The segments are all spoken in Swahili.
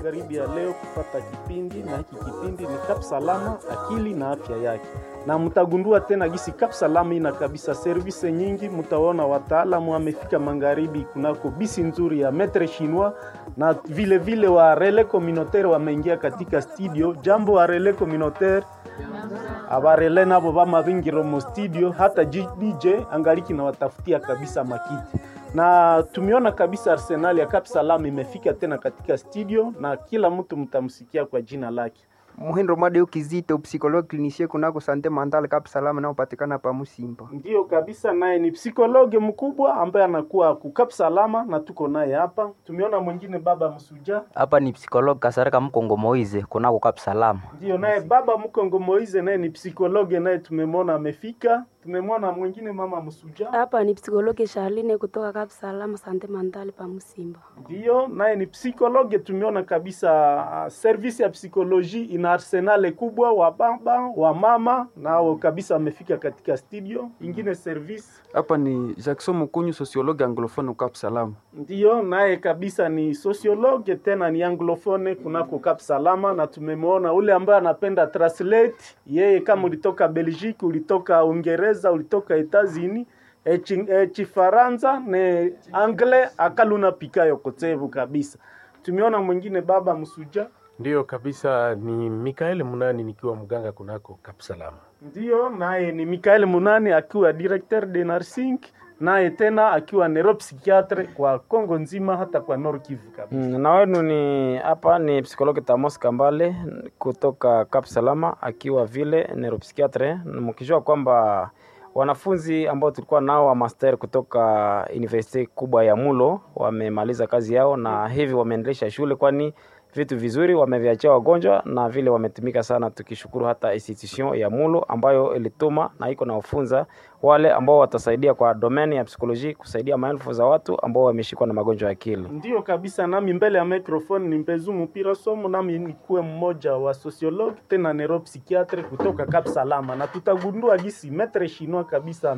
magharibi ya leo kupata kipindi, na hiki kipindi ni Kap Salama, akili na afya yake. Na mtagundua tena gisi Kap Salama ina kabisa service nyingi. Mtaona wataalamu wamefika magharibi kunako bisi nzuri ya Maître Chinois, na vile vile wa Relais Communautaire wameingia katika studio. Jambo wa Relais Communautaire, abarele nabo bamabingiro mu studio, hata DJ angaliki na watafutia kabisa makiti. Na tumeona kabisa Arsenal ya Kap Salama imefika tena katika studio, na kila mtu mtamsikia kwa jina lake. Muhindo Madeo Kizito, psychologue clinicien kunako Sante Mentale Kap Salama na upatikana pa Musimba. Ndio kabisa, naye ni psikologe mkubwa ambaye anakuwa ku Kap Salama, na tuko naye hapa. Tumeona mwingine baba Msuja. Hapa ni psikologe Kasarika Mkongo Moize kunako Kap Salama. Ndio naye baba Mkongo Moize, naye ni psikologe, naye tumemwona amefika. Tumemwona mwingine mama Msuja. Hapa ni psikologe Charline kutoka Kap Salama Sante Mentale pa Musimba. Ndio naye ni psikologe. Tumeona kabisa service ya psikoloji ina arsenal kubwa, wa baba wa mama nao kabisa amefika katika studio. Ingine service hapa ni Jackson Mukunyu, sociologue anglophone Kap Salama. Ndio naye kabisa ni sociologue tena ni anglophone kunako Kap Salama. Na tumemwona ule ambaye anapenda translate, yeye kama ulitoka Belgique, ulitoka Uingereza, ulitoka Etazini, Chifaransa ne anglais akaluna pikayo kotevu kabisa. Tumeona mwingine baba Msuja. Ndio kabisa, ni Mikael Munani nikiwa mganga kunako Kap Salama. Ndio naye ni Mikael Munani akiwa directeur de nursing, naye tena akiwa neuropsychiatre kwa Kongo nzima, hata kwa Nord Kivu kabisa. Na wenu ni hapa ni psikologi Tamos Kambale kutoka Kap Salama akiwa vile neuropsychiatre. Mkijua kwamba wanafunzi ambao tulikuwa nao wa master kutoka university kubwa ya Mulo wamemaliza kazi yao, na hivi wameendelesha shule, kwani vitu vizuri wameviachia wagonjwa na vile wametumika sana. Tukishukuru hata institution ya Mulo ambayo ilituma na iko na ufunza wale ambao watasaidia kwa domain ya psikoloji kusaidia maelfu za watu ambao wameshikwa na magonjwa ya akili. Ndio kabisa, nami mbele ya microphone ni Mpezu Mpira Somo, nami nikuwe mmoja wa sociologue tena neuropsychiatre kutoka Kap Salama, na tutagundua gisi Maître Chinois kabisa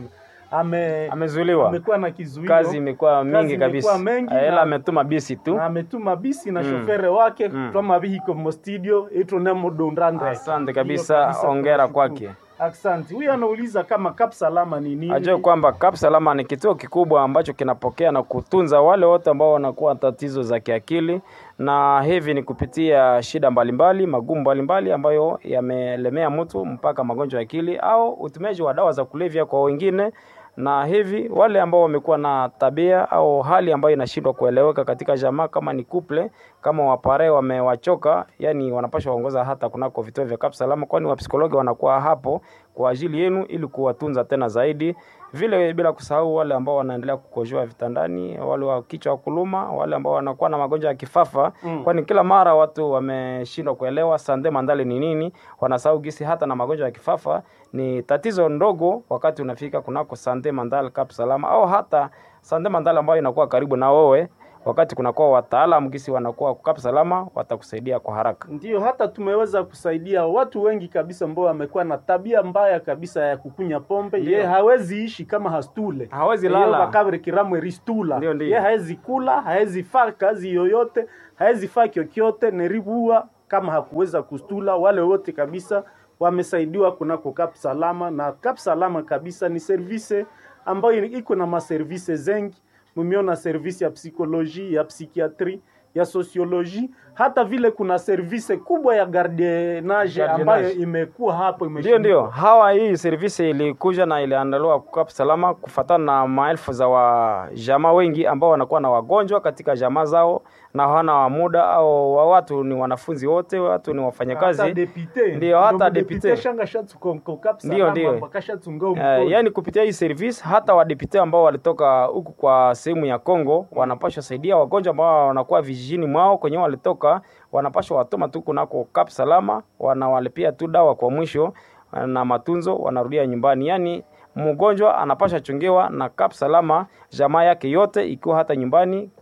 amezuiliwa. Amekuwa na kizuio. Kazi imekuwa mingi kabisa. Ela ametuma bisi tu. Ametuma bisi na shofere wake kama vihiko mo studio eto nemo dondrandre. Asante kabisa, ongera kwake. Asante. Huyu anauliza kama Kap Salama ni nini? Ajue kwamba Kap Salama ni kituo kikubwa ambacho kinapokea na kutunza wale wote ambao wanakuwa tatizo za kiakili, na hivi ni kupitia shida mbalimbali, magumu mbalimbali ambayo yamelemea mtu mpaka magonjwa ya akili au utumiaji wa dawa za kulevya kwa wengine. Na hivi wale ambao wamekuwa na tabia au hali ambayo inashindwa kueleweka katika jamaa, kama ni couple, kama wapare wamewachoka, yani wanapaswa waongoza hata kunako vituo vya Kap Salama, kwani wapsikologi wanakuwa hapo kwa ajili yenu ili kuwatunza tena zaidi. Vile bila kusahau wale ambao wanaendelea kukojoa vitandani, wale wa kichwa kuluma, wale ambao wanakuwa na magonjwa ya kifafa, kwani kila mara watu wameshindwa kuelewa Sante Mentale ni nini. Wanasahau gisi hata na magonjwa ya kifafa ni tatizo ndogo wakati unafika kunako Sante Mentale Kap Salama, au hata Sante Mentale ambayo inakuwa karibu na wewe. Wakati kunakuwa wataalamu gisi wanakuwa Kap Salama, watakusaidia kwa haraka. Ndio hata tumeweza kusaidia watu wengi kabisa ambao wamekuwa na tabia mbaya kabisa ya kukunya pombe. Yeye hawezi ishi kama hastule. Hawezi lala. Bakabri kiramwe ristula. Yeye hawezi kula, hawezi fanya kazi yoyote, hawezi fanya kyokyote, neribua kama hakuweza kustula. Wale wote kabisa wamesaidiwa kunako Kap Salama, na Kap Salama kabisa ni service ambayo iko na maservice zengi. Mumeona service ya psikoloji, ya psikiatri, ya socioloji, hata vile kuna service kubwa ya gardiennage ambayo imekuwa hapo Ndio. Hawa hii service ilikuja na iliandaliwa kwa Kap Salama kufuatana na maelfu za jamaa wengi ambao wanakuwa na wagonjwa katika jamaa zao na hawana muda, au watu ni wanafunzi wote, watu ni wafanyakazi. Ndio hata depute shanga shatu kwa Kap Salama bakashatunga. Yani kupitia hii service hata wadepute ambao walitoka huku kwa sehemu ya Kongo wanapaswa saidia wagonjwa ambao wanakuwa vijijini mwao kwenye walitoka, wanapaswa watoma tu kunako Kap Salama, wanawalipia tu dawa kwa mwisho na matunzo, wanarudia nyumbani. Yani mgonjwa anapaswa chungewa na Kap Salama jamaa yake yote, ikiwa hata nyumbani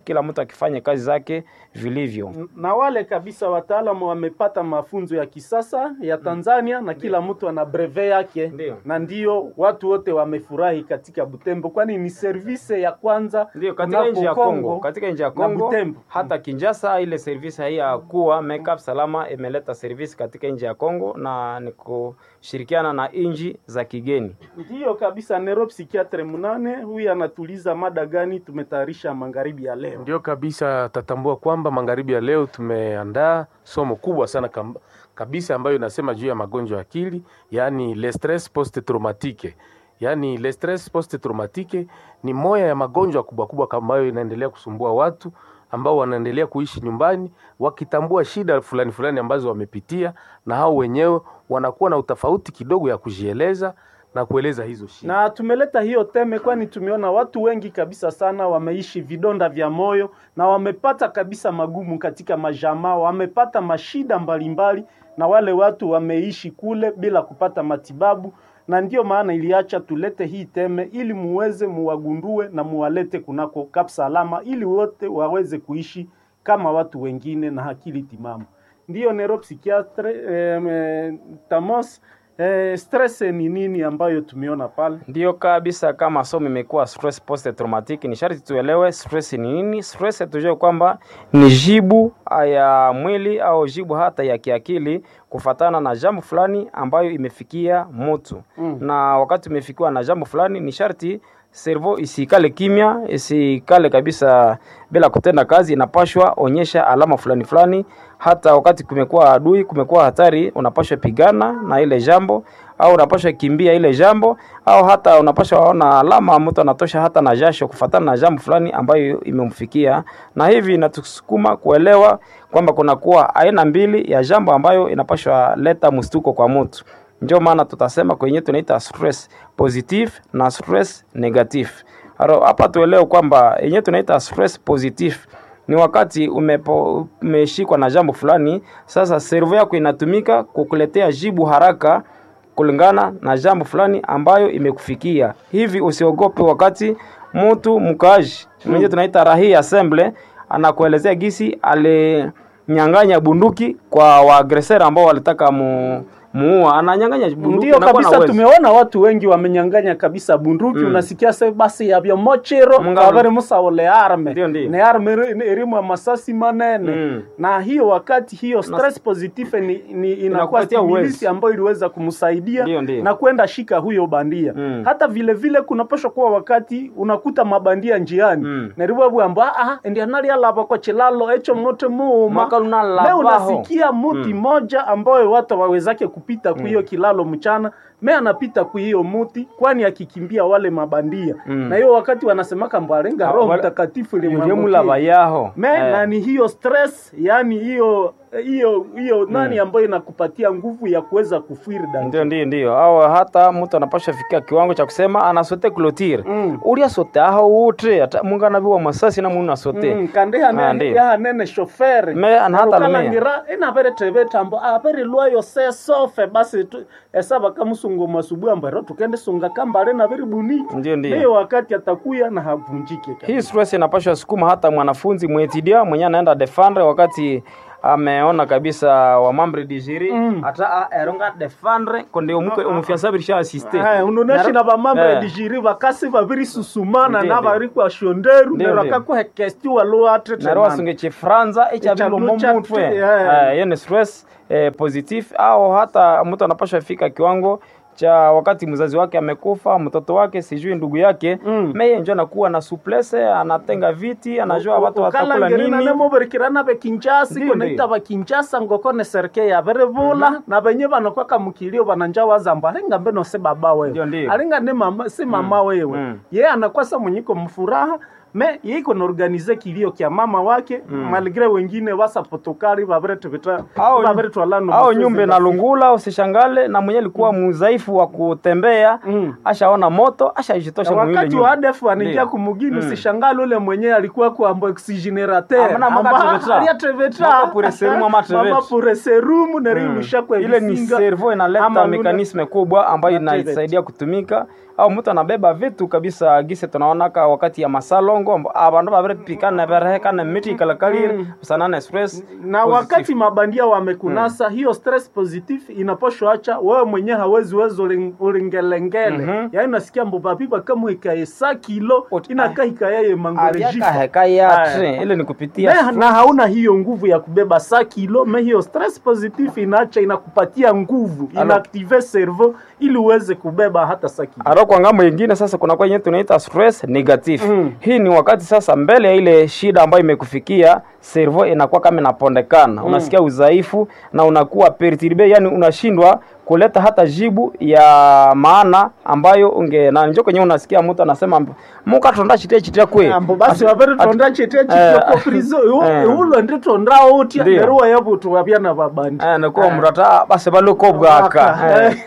kila mtu akifanya kazi zake vilivyo. Na wale kabisa wataalamu wamepata mafunzo ya kisasa ya Tanzania na kila mtu ana brevet yake. Ndiyo. Na ndio watu wote wamefurahi katika Butembo, kwani ni service ya kwanza ndio katika nchi ya Kongo, Butembo. Hata Kinshasa ile service hii ya kuwa Make Salama imeleta service katika nchi ya Kongo na ni kushirikiana na nchi za kigeni. Ndiyo kabisa. Neuropsychiatre Munane huyu anatuliza mada gani tumetayarisha magharibi ya leo? Ndio kabisa, tatambua kwamba magharibi ya leo tumeandaa somo kubwa sana kabisa ambayo inasema juu ya magonjwa ya akili, yani le stress post traumatique. Yani le stress post traumatique ni moja ya magonjwa kubwa ambayo inaendelea kusumbua watu ambao wanaendelea kuishi nyumbani wakitambua shida fulani ambazo wamepitia, na hao wenyewe wanakuwa na utofauti kidogo ya kujieleza na kueleza hizo shida. Na tumeleta hiyo teme kwani tumeona watu wengi kabisa sana wameishi vidonda vya moyo na wamepata kabisa magumu katika majamaa, wamepata mashida mbalimbali, na wale watu wameishi kule bila kupata matibabu, na ndio maana iliacha tulete hii teme ili muweze muwagundue na muwalete kunako Kapsalama ili wote waweze kuishi kama watu wengine na akili timamu. Ndio neuropsychiatre Tamos. Stress ni nini ambayo tumeona pale? Ndio kabisa, kama somo imekuwa stress post traumatic, ni sharti tuelewe stress ni nini. Stress tujue kwamba ni jibu ya mwili au jibu hata ya kiakili kufatana na jambo fulani ambayo imefikia mtu. Na wakati umefikiwa na jambo fulani ni sharti servo isikale kimya, isikale kabisa bila kutenda kazi, inapashwa onyesha alama fulani. Hata wakati kumekuwa adui, kumekuwa hatari, unapashwa pigana na ile jambo, au unapashwa kimbia ile jambo, au hata unapashwa ona alama mtu anatosha hata na jasho kufatana na jambo fulani ambayo imemfikia. Na hivi inatusukuma kuelewa kwamba kuna kuwa aina mbili ya jambo ambayo inapashwa leta mstuko kwa mtu. Ndio maana tutasema kwenye tunaita stress positive na stress negative. Hapa tuelewe kwamba yenye tunaita stress positive ni wakati umeshikwa na jambo fulani, sasa servo yako inatumika kukuletea jibu haraka kulingana na jambo fulani ambayo imekufikia. Hivi usiogope wakati mtu mkaji mwenye tunaita rahi assemble anakuelezea gisi alinyang'anya bunduki kwa waagresser ambao walitaka muua, ananyang'anya bunduki. Ndio kabisa, tumeona watu wengi wamenyang'anya kabisa bunduki. Unasikia sasa basi ya vya mochero kabare musa ole arme ne arme erimu masasi manene. Na hiyo wakati hiyo stress positive ni inakuwa stimulisi ambayo iliweza kumsaidia na kwenda shika huyo bandia. Hata vile kunapaswa kuwa wakati unakuta mabandia njiani na ribabu amba ndio nali alaba kwa chilalo echo moto muuma leo unasikia muti moja ambayo watu wawezake kupita kwa hiyo kilalo mchana, anapita kwa hiyo muti kwani akikimbia wale mabandia. Na hiyo wakati wanasemaka mbarenga Roho Mtakatifu limwamukiaho na ni hiyo stress, yani hiyo nani ambayo inakupatia nguvu ya kuweza kufiri ndani. Ndio au hata mtu anapasha fikia kiwango cha kusema anasote clotire ulia sote aho wote hata munga nabiwa masasi na muna sote kande ya nene chauffeur hata ngira ina vere tebe tambo vere loyo se sofe basi esaba kama sungo masubu ambaro tukende sunga kambale na vere buniki. Ndio wakati atakuya na havunjike. Hii stress inapaswa sukuma hata mwanafunzi mwetidia mwenye anaenda defendre wakati ameona kabisa wa membre du jury ata eronga defendre konde umufiasa birisha assister unoneshi na ba membre du jury bakasi babiri susumana na bari kwa shonderu na rakako hekesti walo atrete na wasunge che franza echabilo momutwe yene stress positive. Au hata mtu anapaswa fika kiwango cha wakati mzazi wake amekufa, mtoto wake sijui ndugu yake meye njoo anakuwa na souplesse, anatenga viti, anajua watu watakula nini. Na nemo berikirana be Kinshasa konaita ba Kinshasa ngoko ne serke ya berevola na benye banakuwa kamukilio bananja wazamba alenga mbeno se baba wewe alenga ne mama si mama wewe yeye anakuwa sa mwenyiko mfuraha yiko na organize kilio kia mama wake malgré wengine wasa potokari babrete beta babrete walano au nyumbe na lungula. Usishangale na mwenye alikuwa mudhaifu wa kutembea ashaona moto ashajitosha mwili wakati wa ADF anaingia kumugini. Usishangale ule mwenye alikuwa kwa oxygenateur ya trevetra pour serum na rimusha kwa ile ni cerveau inaleta mekanisme kubwa ambayo inasaidia kutumika. Au mtu anabeba vitu kabisa gise tunaona wakati ya masalongo ngombo abantu babiripikana berehekana miti kalakalire sana stress na wakati mabandia wamekunasa hiyo stress positive inaposho acha wewe mwenyewe hawezi ulingelengele yaani nasikia mbobapipa kama ikaesa kilo inakaika yeye mangorejifa hekaya ile ni kupitia na hauna hiyo nguvu ya kubeba sa kilo me hiyo stress positive inaacha inakupatia nguvu inaactive cerveau ili uweze kubeba hata sa kilo. Aro kwa ngambo nyingine sasa kuna kwa yenyewe tunaita stress negative. Hii ni wakati sasa mbele ya ile shida ambayo imekufikia cerveau inakuwa kama inapondekana. Unasikia udhaifu na unakuwa perturbe, yani unashindwa kuleta hata jibu ya maana ambayo na njoo kwenye unasikia mtu anasema muka tonda chitia kwe ambo basi wabere tonda chitia kwa prizo ulo ndi tonda oti beruwa yabu tuwabia na babandi na kwa mrata basi baloko bwaka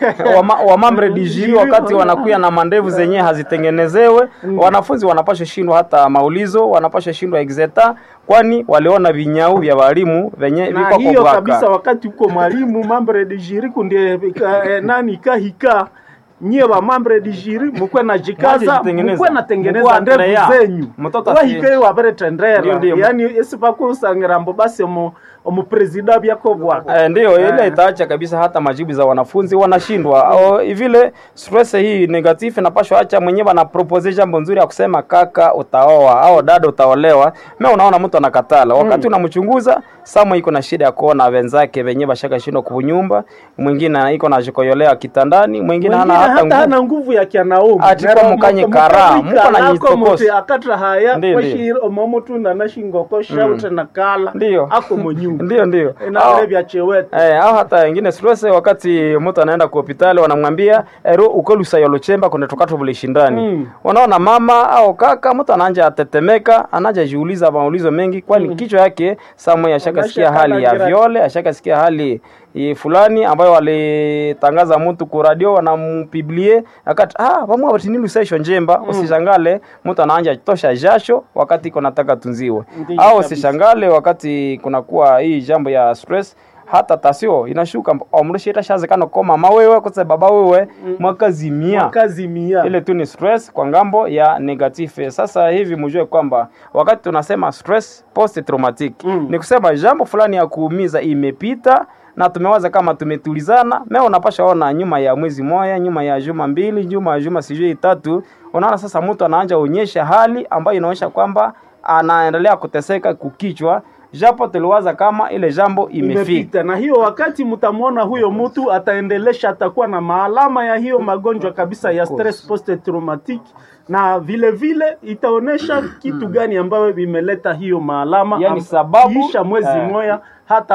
wa mamre dijiri wakati wanakuya na mandevu zenyewe hazitengenezewe wanafunzi wanapaswa shindwa hata maulizo wanapaswa shindwa exeta kwani waliona vinyau vya walimu venye viko kwa hiyo kabisa wakati uko mwalimu mambre dijiri kunde nani kahika nyie wa mambre di jiri mkwe na jikaza mkwe na tengeneza ndevu zenyu wahike wabere tendera yani esipaku usangirambo basi omu presida byako bwaka ndio ile itaacha kabisa hata majibu za wanafunzi wanashindwa vile stress hii negative inapashwa acha mwenyewe ana propose jambo nzuri ya kusema kaka utaoa au dada utaolewa mimi unaona mtu anakatala wakati unamchunguza sama iko na shida ya kuona wenzake wenyewe bashaka shindo kunyumba mwingine iko na jikoyolea kitandani mwingine hana nguvu ya kianaume atiko mukanye kara muko na nyitokosi akatra haya kwashi omomutu na nashingoko shauta na kala ako monyumba ndio na vya chewete au hata wengine stress wakati mtu anaenda kwa hospitali wanamwambia ukolusa yolo chemba kuna tukato bule shindani unaona mama au kaka mtu anaanza atetemeka anaanza jiuliza maulizo mengi kwani kichwa yake samwe ashakasikia hali ya viole ashakasikia hali fulani ambayo walitangaza mtu kwa radio wanampiblie akati pamoja batinilu session njemba usishangale mtu anaanza tosha jasho wakati iko nataka tunziwe au usishangale wakati kuna kuwa hii jambo ya stress hata tasio inashuka omrushi itashazekana kwa mama wewe kwa sababu baba wewe mwakazimia ile tu ni stress kwa ngambo ya negative. Sasa hivi mjue kwamba wakati tunasema stress post traumatic ni kusema jambo fulani ya kuumiza imepita na tumewaza kama tumetulizana mimi unapasha ona nyuma ya mwezi moja nyuma ya juma mbili nyuma ya juma sijui 3 unaona sasa mtu anaanza onyesha hali ambayo inaonyesha kwamba anaendelea kuteseka kukichwa japo tuliwaza kama ile jambo imefika na hiyo wakati mtamuona huyo mtu ataendelesha atakuwa na maalama ya hiyo magonjwa kabisa ya stress post traumatic na vile itaonesha kitu gani ambayo imeleta hiyo maalama yani sababu kisha mwezi moja hata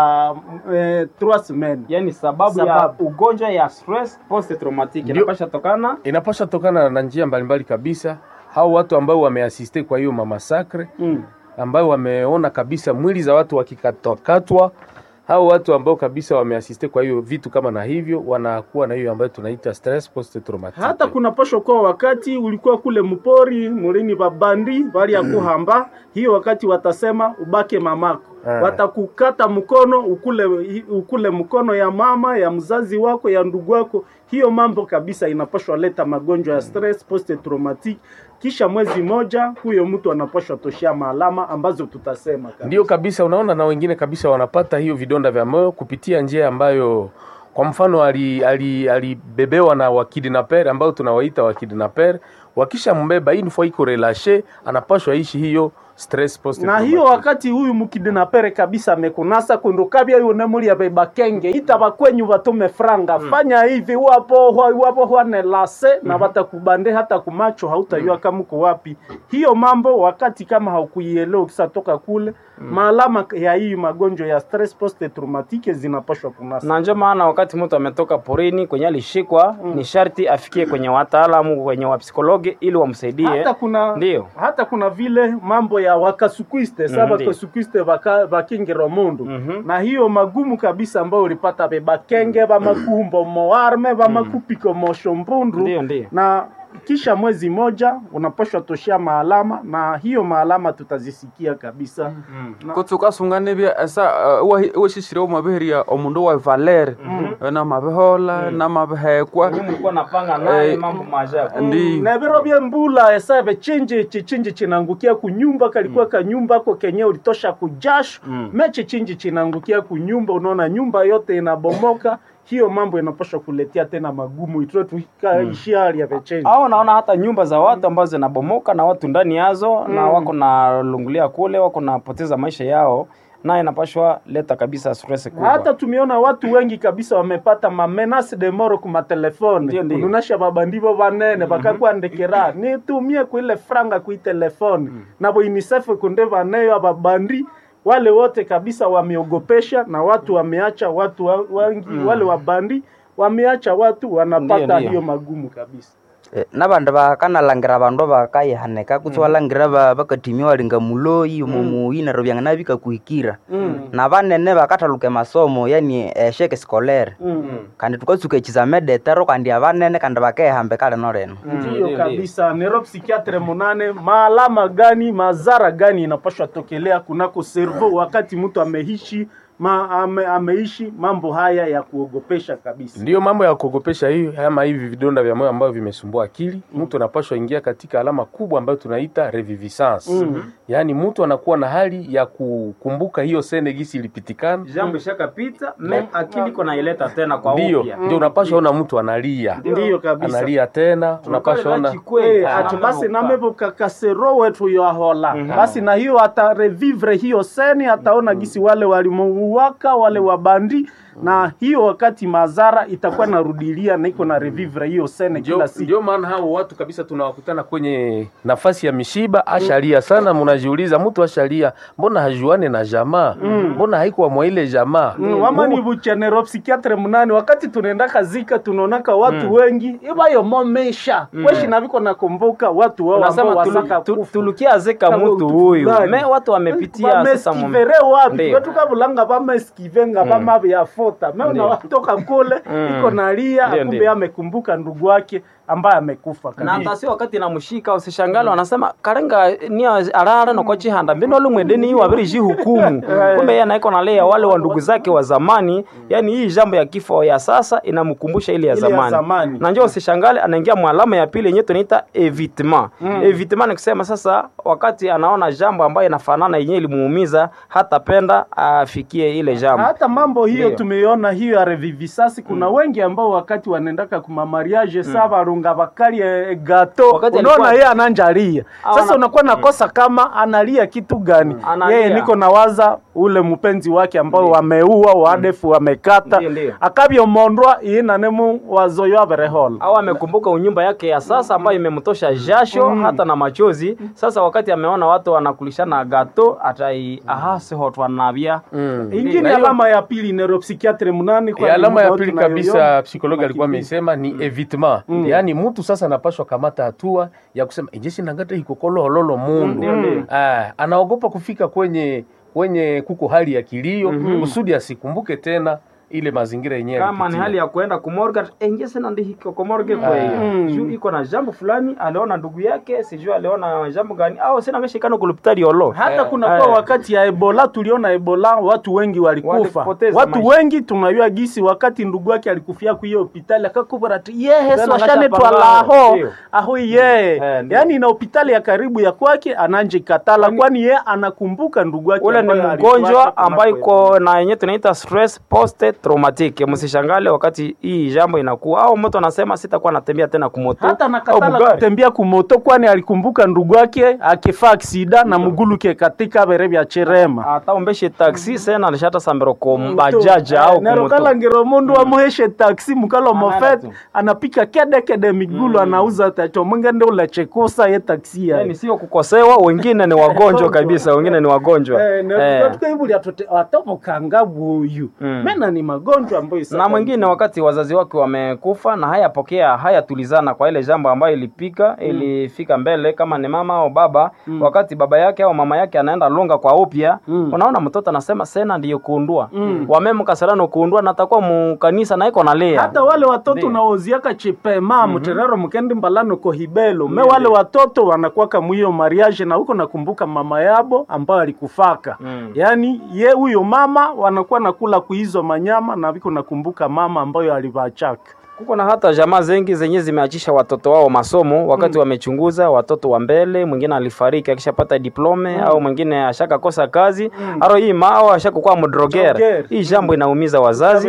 3 semaines yani sababu ya ugonjwa ya stress post traumatic inapasha tokana na njia mbalimbali kabisa hao watu ambao wameasiste kwa hiyo mamasakre ambao wameona kabisa mwili za watu wakikatwa hao watu ambao kabisa wameasiste kwa hiyo vitu kama na hivyo wanakuwa na hiyo ambayo tunaita stress post traumatic. Hata kuna posho kwa wakati ulikuwa kule mpori mulini babandi bali ya kuhamba hiyo wakati watasema ubake mamako watakukata mkono ukule mkono ya mama ya mzazi wako ya ndugu wako hiyo mambo kabisa inapaswa leta magonjwa ya stress post traumatic kisha mwezi moja huyo mtu anapaswa toshia maalama ambazo tutasema kabisa. Ndio kabisa unaona na wengine kabisa wanapata hiyo vidonda vya moyo kupitia njia ambayo kwa mfano alibebewa na wakidnaper ambao tunawaita wakidnaper wakisha mbeba hii nifo iko relâché anapaswa ishi hiyo stress post na hiyo wakati huyu mkidnapere kabisa amekunasa kundukabia hiyo nemuli ya beba kenge itabakwenyu batume franga fanya hivi wapo wane lase na batakubande hata kumacho hautayua kama uko wapi hiyo mambo wakati kama haukuielewa kisatoka kule maalama ya hii magonjwa ya stress post traumatique zinapashwa kunasa na ndio maana wakati mtu ametoka porini kwenye alishikwa ni sharti afikie kwenye wataalamu kwenye wapsikologi ili wamsaidie hata kuna vile mambo ya wakasukwiste saba kasukwiste bakingero mundu na hiyo magumu kabisa ambao ulipata beba kenge ba makumbo moarme ba makupiko moshombundu na kisha mwezi moja unapashwa toshia maalama, na hiyo maalama tutazisikia kabisa. kutsuka sungane bya asa we shishire omaberia omundu wa Valer na mabehola na mabehekwa mlikuwa napanga naye mambo maajabu. ndi Na biro bya mbula esabe chinji chinangukia kunyumba, kalikuwa kanyumba ko kenye ulitosha kujasho mechi chinji chinangukia kunyumba, unaona nyumba yote inabomoka. Hiyo mambo inapaswa kuletea tena magumu itwe tukaishia hali ya vechenji. Au naona hata nyumba za watu ambazo zinabomoka na watu ndani yazo na wako na lungulia kule, wako na poteza maisha yao, na inapashwa leta kabisa stress kubwa. Hata tumeona watu wengi kabisa wamepata menace de mort kwa telefone. Ununasha babandivo banene bakakuwa ndekera nitumie kwa ile franga kwa telefone na bo UNICEF kunde baneyo babandi wale wote kabisa wameogopesha, na watu wameacha watu wengi wale wabandi wameacha watu wanapata hiyo magumu kabisa. Nabandu bakanalangira bandu bakayihanika kutswalangira bakatimia walinga muloi mumu ina robyanga nabika kuhikira na banene bakataluke masomo yani sheke scolaire kandi tukatsuka ekizamede tero kandi abanene kandi bakehambe kale noreno. Ndiyo kabisa. Nero psikiatre munane maalama gani mazara gani inapashwa tokelea kunako servo wakati mtu ameishi ameishi mambo haya ya kuogopesha kabisa. Ndiyo mambo ya kuogopesha hiyo, ama hivi vidonda vya moyo ambavyo vimesumbua akili. Mtu anapaswa ingia katika alama kubwa ambayo tunaita reviviscence. Yaani mtu anakuwa na hali ya kukumbuka hiyo senegisi ilipitikana. Jambo shakapita, akili kona ileta tena kwa upya. Ndio unapaswa ona mtu analia. Ndiyo kabisa. Analia tena, unapaswa ona basi na mebo kakasero wetu yo ahola. Basi na hiyo ata revivre hiyo seni, ataona gisi wale walimuwaka wale wabandi, na hiyo wakati mazara itakuwa narudilia na iko na revivre hiyo sene kila siku. Ndio maana hao watu kabisa tunawakutana kwenye nafasi ya mishiba, ashalia sana. Mnajiuliza mtu ashalia, mbona hajuane na jamaa? Mbona haikuwa mwa ile jamaa? Wamani buchenero psikiatre munani wakati tunaenda kazika tunaonaka watu wengi ibayo momesha weshi naviko nakumbuka watu wao ambao wasaka tulukia zeka mtu huyu watu wamepitia sasa mvere wapi watu kabulanga bameskivenga bamabya fota meona watoka kule iko nalia kumbe amekumbuka ndugu wake ambaye amekufa kabisa. Na hata si wakati namshika usishangalo anasema karenga ni arara no kwa chihanda mbino lumwedeni hiyo abiri hukumu kumbe yeye anaiko nalea wale wa ndugu zake wa zamani. Yani hii jambo ya kifo ya sasa inamkumbusha ile ya zamani. Na njoo usishangale anaingia mwalama ya pili yenyewe tunaita evitement. Evitement ni kusema sasa wakati anaona jambo ambayo inafanana yenyewe ilimuumiza hata penda afikie ile jambo. Hata mambo hiyo tumeiona hiyo ya revivisasi. Kuna wengi ambao wakati wanaendaka kuma mariage saba runga bakali gato unaona yeye ananjalia. Sasa unakuwa nakosa kama analia kitu gani. Yeye niko nawaza ule mpenzi wake ambao wameua wadefu wamekata akabyo mondwa ina nemu wazoyo aberehol au amekumbuka unyumba yake ya sasa ambayo imemtosha jasho hata na machozi. Sasa wakati ameona watu wanakulishana gato atai ahase hot wanabia ingine alama ya pili neuropsychiatre munani kwa alama ya pili kabisa psikologi alikuwa amesema ni evitement. Yani mtu sasa anapaswa kamata hatua ya kusema injesi nangata hikokolo lolo mundu. Anaogopa kufika kwenye kuko hali ya kilio kusudi asikumbuke tena ile mazingira yenyewe. Kama ni hali ya kuenda kumorga engese na ndihiko kumorge kwa hiyo juu iko na jambo fulani aliona ndugu yake sijui aliona jambo gani au sina ngeshikano kulipitali yolo. Hata kuna kwa wakati ya Ebola tuliona Ebola watu wengi walikufa. Watu wengi tunajua gisi wakati ndugu yake alikufia kwa hiyo hospitali akakubara yehe swashane twalaho aho yeye yani na hospitali ya karibu ya kwake ananje katala kwani yeye anakumbuka ndugu yake ule ni mgonjwa ambaye iko na yenyewe tunaita stress post traumatic. Msishangale wakati hii jambo inakuwa au mtu anasema sitakuwa natembea tena kumoto. Hata nakatala kutembea kumoto kwani alikumbuka ndugu yake akifa aksida na muguluke katika berebe ya Cherema. Hata ombeshe taxi sena alishata sambero ko bajaja au kumoto. Nerokala ngero mundu amuheshe taxi mukalo mofet anapika kede migulu anauza tacho mwingende ule chekosa ye taxi ya. Yani sio kukosewa, wengine ni wagonjwa kabisa, wengine ni wagonjwa. Tukaibuli atopo kangabu huyu. Mena ni magonjwa ambayo na mwingine wakati wazazi wake wamekufa na hayatulizana kwa ile jambo ambayo ilifika mbele, kama ni mama au baba, wakati baba yake au mama yake anaenda longa kwa upya, unaona mtoto anasema sena ndiyo kuundua wamemkasarano kuundua na atakuwa mkanisa na iko nalia. Hata wale watoto naoziaka chepema mterero mkendi mbalano kohibelo me wale watoto wanakuwa kama hiyo mariage, na huko nakumbuka mama yabo ambayo alikufaka yani ye huyo mama wanakuwa nakula kuizo manyama, na viko nakumbuka mama ambayo alivachaka. Kuko na hata jamaa zengi zenye zimeachisha watoto wao masomo wakati wamechunguza watoto wa mbele, mwingine alifariki akishapata diplome au mwingine ashaka kosa kazi aro hii mao ashaka kuwa mdroger. Hii jambo inaumiza wazazi.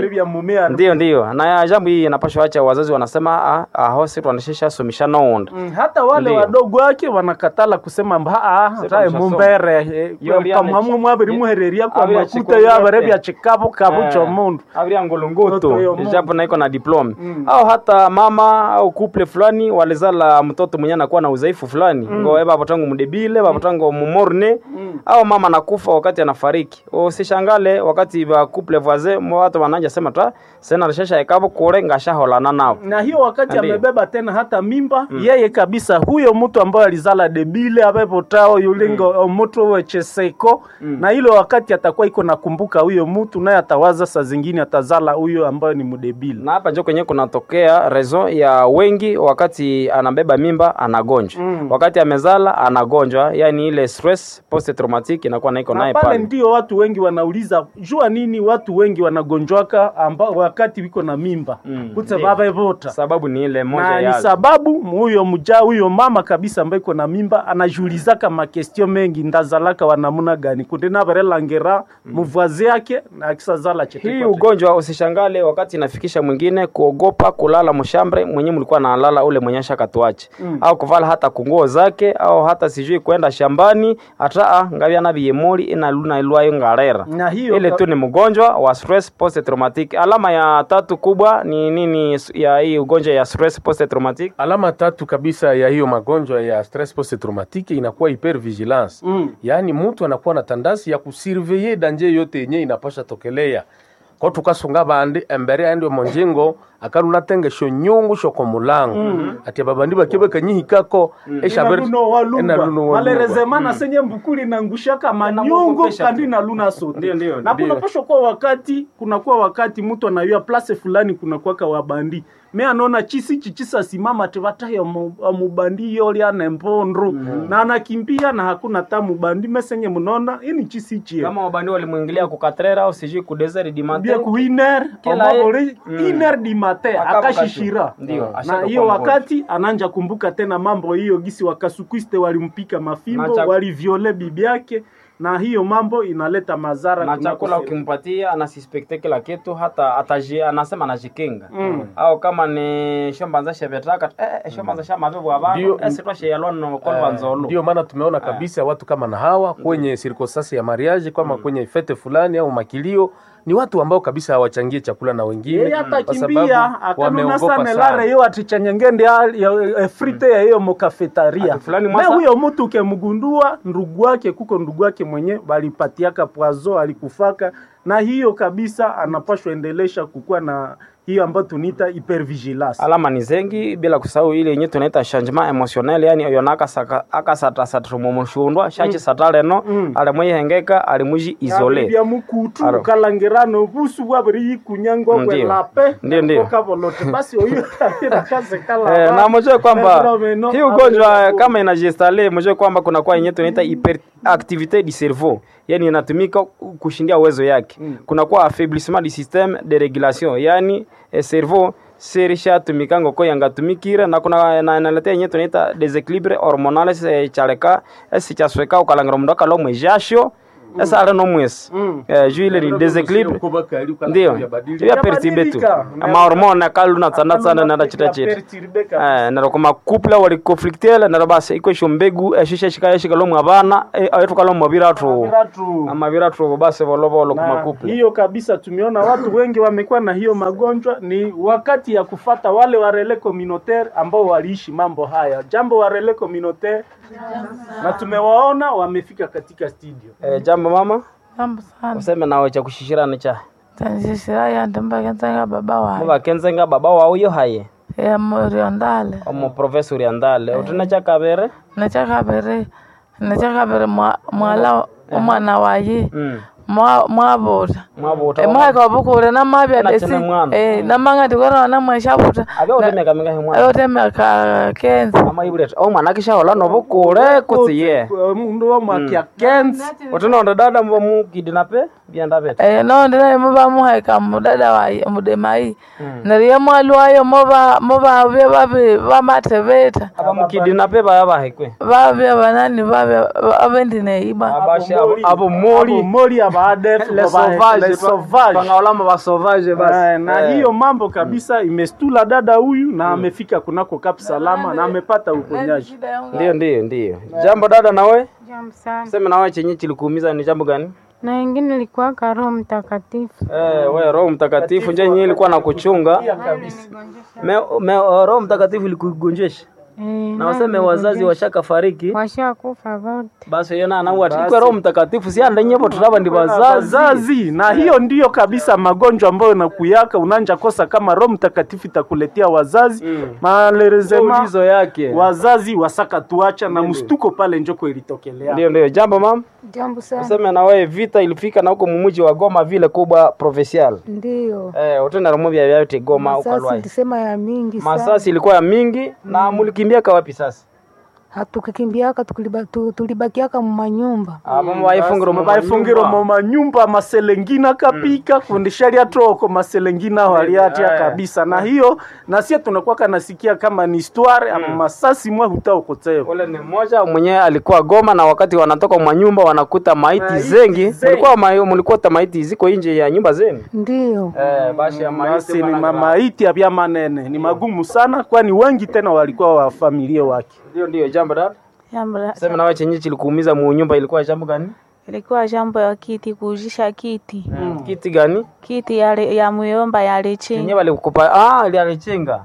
Ndio na jambo hii inapaswa acha wazazi wanasema hosi tuanashesha somishana onda. Hata wale wadogo wake wanakatala kusema tae mumbere kama mwabiri muhereria kwa makuta ya barebi ya chikapo kabucho mundu abiri angolongoto japo na iko na diplome. Au hata mama au couple fulani walizala mtoto mwenye anakuwa na udhaifu fulani ngo baba tangu mdebile baba tangu mumorne au mama nakufa wakati anafariki. Usishangale wakati ba couple voisin watu wananja sema ta sena rashasha ekabo kore ngashaholana nao, na hiyo wakati amebeba tena hata mimba yeye kabisa huyo mtu ambaye alizala debile abepo tao yulingo mtu wecheseko na hilo wakati atakuwa iko nakumbuka huyo mtu naye atawaza saa zingine atazala huyo ambaye ni mdebile. Na hapa ndio kwenye kunatokea raison ya wengi wakati anabeba mimba anagonjwa wakati amezala anagonjwa, yani ile stress post traumatic inakuwa naiko naye pale. Ndio watu wengi wanauliza jua nini watu wengi wanagonjwaka ambao wakati wiko na mimba kutse baba evota. Sababu ni ile moja ya ni sababu huyo mama kabisa ambaye iko na mimba anajulizaka makestio mengi ndazalaka wanamuna gani kundena barela ngera mvuazi yake na akisazala chete. Hii ugonjwa usishangale wakati inafikisha mwingine kuogopa kulala mshambre mwenye mlikuwa analala ule mwenyesha katuache au kuvala hata kunguo zake au hata sijui kwenda shambani hata ngavya na biyemoli ina luna ilwayo ngarera. Ile tu ni mgonjwa wa stress post traumatic. Alama ya tatu kubwa ni nini ya hii ugonjwa ya stress post traumatic? Alama tatu kabisa ya hiyo magonjwa ya stress post traumatic inakuwa hypervigilance. Yaani mtu anakuwa na tandasi ya kusurveiller danger yote yenye inapasha tokelea. Kwa tukasunga bandi embere andi monjengo akaruna tenge sho nyungu sho komulango ati babandi bakibe kanyihikako eshaberuno walumba malerezemana senye mbukuli na ngushaka manyungu kandi na luna sote. Na kunakuwa wakati mtu anayua place fulani kunakuwa kwa wabandi me anaona chichisa simama ati ya mubandi yoli ana mpondru na anakimbia na hakuna tamu bandi mesenye mnona ini chisichie kama wabandi walimuingilia kukatrera au siji ku desert di matin bia ku iner iner di matin akashishira. Na hiyo wakati ananja kumbuka tena mambo hiyo gisi wakasukwiste walimpika mafimbo waliviole bibi yake, na hiyo mambo inaleta madhara. Na chakula ukimpatia anasuspecte kila kitu hata anasema anajikinga au kama ni shamba za shevetaka shamba za shamba vevu abantu esitwashe yalono kolba nzolo. Ndio maana tumeona kabisa watu kama na hawa kwenye circonstance ya mariage kama kwenye fete fulani au makilio ni watu ambao kabisa hawachangie chakula na wengine kwa sababu wameogopa sana. Hiyo atichanyengende ya frite ya hiyo mokafetaria. Na huyo mtu ukemgundua ndugu wake mwenye walipatiaka poison alikufaka, na hiyo kabisa anapashwa endelesha kukua na hiyo ambayo tunaita hypervigilance. Alama ni zengi bila kusahau ile yenyewe tunaita changement emotionnel, yani yonaka akasata satrumushundwa shachi satale no alemwe hengeka alimuji isole ya mukutu kalangerano busu bwabiri kunyangwa kwa lape ndio kabolote basi hiyo kaze kala na mjue kwamba hii ugonjwa kama inajistale mjue kwamba kuna kwa yenyewe tunaita hyperactivité du cerveau, yani inatumika kushindia uwezo yake. Kuna kwa affaiblissement du système de régulation, yani cerveau serisha tumikango ko yangatumikira na kuna inaletea yenyewe tunaita déséquilibre hormonal chaleka sichasweka ukalangiro mdoka lo mwejasho esa ara no mwesi juile ni déséquilibre ndio ya perturbe tu ama hormone kaluna tsana na chita na kama couple wali conflictela na basi iko shombegu shisha shika lo mwabana ayetu kalo mwabiratu ama biratu basi volovolo kuma couple hiyo kabisa. Tumeona watu wengi wamekuwa na hiyo magonjwa, ni wakati ya kufata wale wa relais communautaire ambao waliishi mambo haya. Jambo wa relais communautaire na tumewaona wamefika katika studio. Jambo mama. Jambo sana. Useme nawe cha kushishirana cha. tanjishira ya ndimba kenzenga baba wa muba kenzenga baba wawe yo haye ya muriondale omu professor yandale utina chakabere nachakabere mwala umwana waye mwabuta mwaka bukure na mabya desi namanga tikora na mwashabuta abe minga mwana otemeka kenza ama ibuleta mwana kishaola no bukure kutsiye mundu wa mwakia kenza utina onda dada mbo mukidinape byanda beta no ndina muba muhaika mudada waye mudemai nariye mwalwayo moba babe bamatebeta aba mukidinape baba hekwe babe banani babe abendine iba abasha abo mori baadef les sauvages bangaolama ba sauvage basi na hiyo mambo kabisa imestula dada huyu na amefika kunako Cap Salama na amepata uponyaji. Ndio. Jambo dada nawe? Jambo sana. Sema nawe chenye kilikuumiza ni jambo gani? Na wengine ilikuwa Roho Mtakatifu. Wewe Roho Mtakatifu nje yenyewe ilikuwa na kuchunga. Roho Mtakatifu ilikugonjesha. Na waseme wazazi washakafariki washakufa wote basi yona anaua tikwe Roho Mtakatifu si anda nyepo tutaba ndi wazazi na hiyo ndiyo kabisa magonjwa ambayo nakuyaka unanja kosa kama Roho Mtakatifu itakuletea wazazi malerezema ulizo yake wazazi wasaka tuacha na mstuko pale njoko ilitokelea. Ndio jambo mama. Jambo sana. Useme na wewe vita ilifika na huko mumuji wa Goma vile kubwa provincial. Ndio. Utenda rumubia vya yote Goma huko Lwai. Masasi tulisema ya mingi sana. Masasi ilikuwa ya mingi na mulikimbia kwa wapi sasa? Hatukikimbiaka tulibakiaka mu manyumba. Baifungiro mu manyumba maselengina kapika kundishali atroko maselengina waliatia kabisa na hiyo na sisi tunakuwa kanasikia kama ni histoire ama masasi mwa hutaokoteo. Ole ni mmoja mwenyewe alikuwa Goma na wakati wanatoka mu manyumba wanakuta maiti zengi. Mlikuwa maiti ziko nje ya nyumba zenu? Ndio. Basi ya maiti ni maiti ya manene ni magumu sana kwani wengi tena walikuwa wa familia wake. Ndio jambo dada. Sema nawe chenye kilikuumiza mu nyumba ilikuwa jambo gani? Ilikuwa jambo ya kiti kuujisha kiti. Kiti gani? Kiti ya muyomba ya lechenga. Yenyewe walikupa ile lechenga.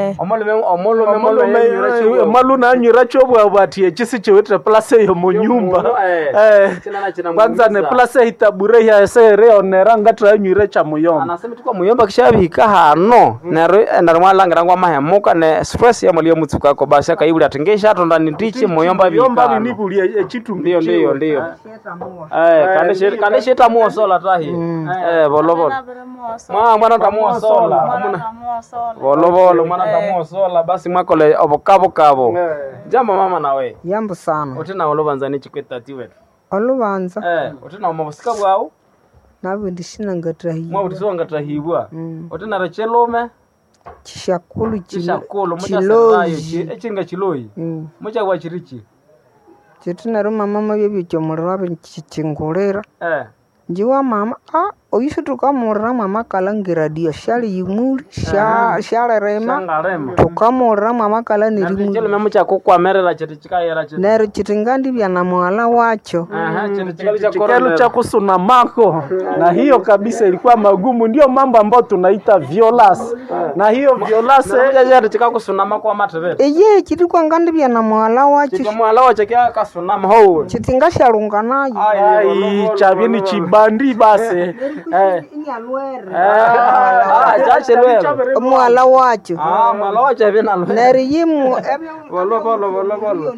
Omolo na nyira chobwa bati chisi cheweta place yo mu nyumba. Kwanza ne place hitabure ya sere onera ngatra nyira cha muyomba. Anasema tukwa muyomba kishabika hano. Na rwalangira ngwa mahemuka ne stress ya mulio mutsuka ko basha kayibuli atengesha atonda ndiche muyomba bika. Muyomba ni buli chitu ndio. Kande sheta muosola tahi. Volovolo. Mwana tamuosola. Volovolo mwana tamuosola basi mwakole obokabo. Jambo mama nawe. Jambo sana. Utina olobanza ni chikweta tiwe. Olubanza. Utina mabusika bwao. Nawe ndishina ngatrahi. Mwa utiswa ngatrahibwa. Utina rechelome. Chishakulu chiloyi. Echinga chiloyi. Mucha kwa chirichi. Chitina ruma mama bibyo cyomurabe chingorera. Njiwa mama oyishutuka murra mama kalangira dio shali yimuri shale rema tukamurra mama kala nirimu chelo memo cha kokwamerera chitika yera chiti nero chitingandi bya na mwala wacho chikelo cha kusuna mako na hiyo kabisa ilikuwa magumu ndio mambo ambayo tunaita violence na hiyo violence yera chika kusuna mako amatebere chitiko ngandi bya na mwala wacho mwala wacho kya kasuna maho chitinga sharunga nayo chabini chibandi base mwala wacho mwala wacho bina neriyimu bolo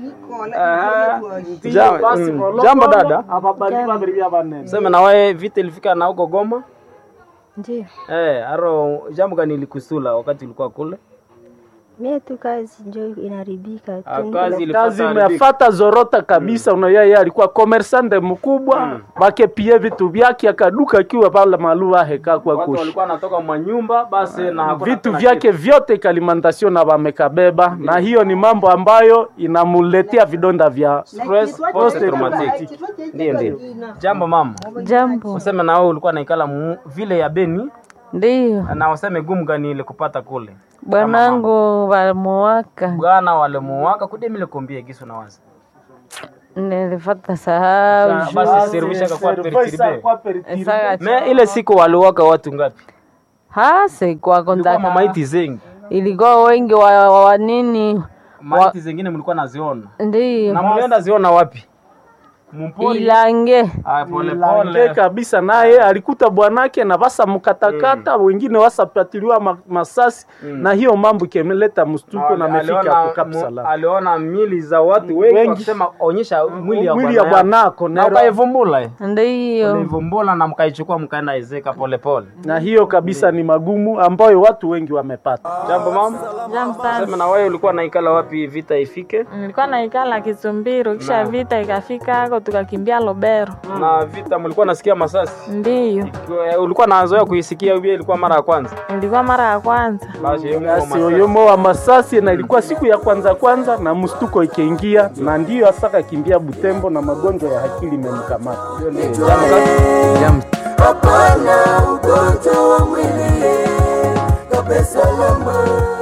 jambo dada sema na wewe vita ilifika na huko Goma ndio aro jambo gani ilikusula wakati ulikuwa kule? Mimi tu kazi ndio inaribika tu. Kazi imefuata zorota kabisa. Yeye alikuwa commerçant mkubwa, bake pia vitu vyake akaduka kiwa pale Maluva heka kwa kushi. Watu walikuwa wanatoka mwa nyumba basi na hakuna vitu vyake vyote kalimantasio na wamekabeba na hiyo ni mambo ambayo inamuletea vidonda vya stress post traumatic. Ndio. Jambo mama. Jambo. Useme na wewe ulikuwa naikala vile ya Beni? Ndio. Na useme gumu gani ile kupata kule? Bwanangu walimuwaka. Bwana walimuwaka kudemile kombie giso na wazi. Nilifata sahau. Basi servisha kwa peritiribe. Me ile siku waliwaka watu ngapi? Kwa kontaka. Ilikuwa maiti zengi. Ilikuwa wengi wa nini? Maiti zingine mlikuwa naziona. Ndio. Na mlienda ziona wapi? Ilange. Ilange kabisa, naye alikuta bwanake na basa mkatakata, wengine wasapatiliwa masasi na hiyo mambo kemeleta mstuko na amefika kwa Kapsalama. Aliona mili za watu wengi wakisema onyesha mwili ya bwanako na ukaivumbula. Ndio. Ulivumbula na mkaichukua mkaenda ezeka polepole. Na hiyo kabisa ni magumu ambayo watu wengi wamepata. Jambo mama. Jambo sana. Sema na wewe ulikuwa naikala wapi vita ifike? Nilikuwa naikala Kisumbiro, kisha vita ikafika hapo tukakimbia Lobero. Na vita mlikuwa nasikia masasi? Ndio. Ulikuwa nazoea kuisikia au ilikuwa mara ya kwanza? Ilikuwa mara ya kwanza. Basi yomo wa masasi na ilikuwa siku ya kwanza na mstuko ikiingia na ndio asaka kimbia Butembo na magonjwa ya akili imemkamata. Hapana ugonjwa wa mwili Kapsalama.